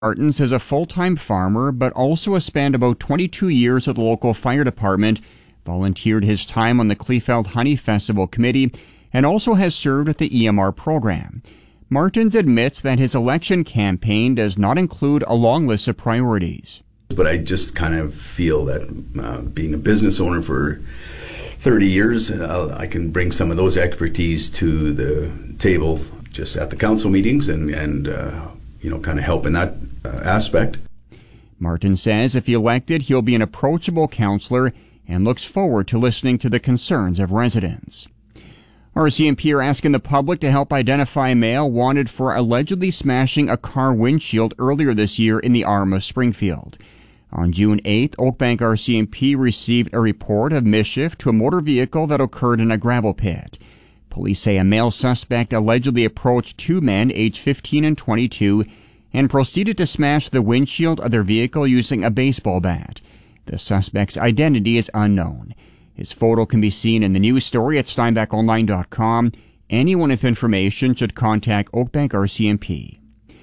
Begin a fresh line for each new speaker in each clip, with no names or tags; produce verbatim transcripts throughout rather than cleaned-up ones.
Martins is a full-time farmer, but also has spent about twenty-two years at the local fire department, volunteered his time on the Kleefeld Honey Festival Committee, and also has served with the E M R program. Martins admits that his election campaign does not include a long list of priorities.
But I just kind of feel that uh, being a business owner for thirty years, uh, I can bring some of those expertise to the table just at the council meetings and, and uh, you know, kind of help in that uh, aspect.
Martin says if elected, he'll be an approachable councillor and looks forward to listening to the concerns of residents. R C M P are asking the public to help identify a male wanted for allegedly smashing a car windshield earlier this year in the Arm of Springfield. On June eighth, Oakbank R C M P received a report of mischief to a motor vehicle that occurred in a gravel pit. Police say a male suspect allegedly approached two men aged fifteen and twenty-two and proceeded to smash the windshield of their vehicle using a baseball bat. The suspect's identity is unknown. His photo can be seen in the news story at steinbach online dot com. Anyone with information should contact Oakbank R C M P.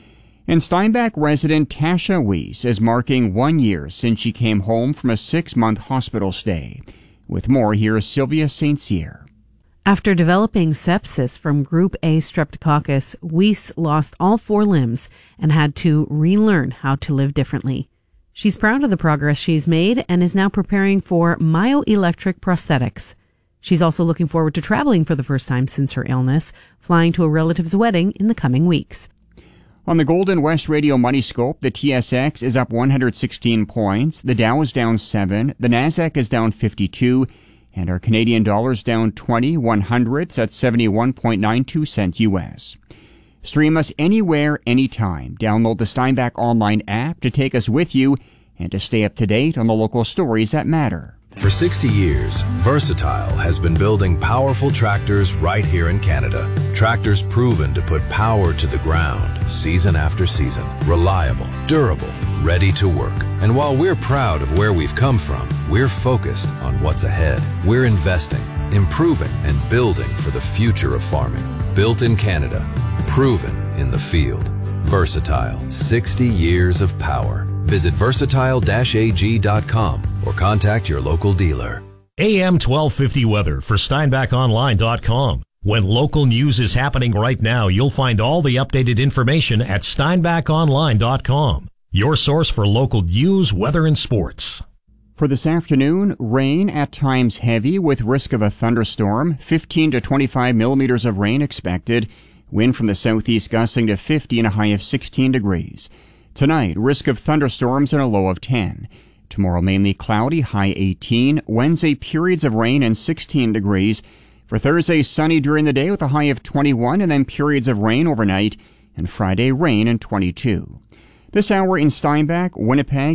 And Steinbach resident Tasha Weiss is marking one year since she came home from a six-month hospital stay. With more, here is Sylvia Saint Cyr.
After developing sepsis from Group A streptococcus, Weiss lost all four limbs and had to relearn how to live differently. She's proud of the progress she's made and is now preparing for myoelectric prosthetics. She's also looking forward to traveling for the first time since her illness, flying to a relative's wedding in the coming weeks.
On the Golden West Radio Money Scope, the T S X is up one hundred sixteen points, the Dow is down seven, the Nasdaq is down fifty-two, and our Canadian dollar is down twenty one hundredths at seventy-one point nine two cents U S. Stream us anywhere, anytime. Download the Steinbach Online app to take us with you and to stay up to date on the local stories that matter.
For sixty years, Versatile has been building powerful tractors right here in Canada. Tractors proven to put power to the ground season after season. Reliable, durable, ready to work. And while we're proud of where we've come from, we're focused on what's ahead. We're investing, improving, and building for the future of farming. Built in Canada, proven in the field. Versatile, sixty years of power. Visit versatile dash a g dot com or contact your local dealer.
A M twelve fifty weather for steinbach online dot com. When local news is happening right now, you'll find all the updated information at steinbach online dot com. Your source for local news, weather, and sports.
For this afternoon, rain at times heavy with risk of a thunderstorm, fifteen to twenty-five millimeters of rain expected. Wind from the southeast gusting to fifty and a high of sixteen degrees. Tonight, risk of thunderstorms and a low of ten. Tomorrow, mainly cloudy, high eighteen. Wednesday, periods of rain and sixteen degrees. For Thursday, sunny during the day with a high of twenty-one and then periods of rain overnight. And Friday, rain and twenty-two. This hour in Steinbach, Winnipeg,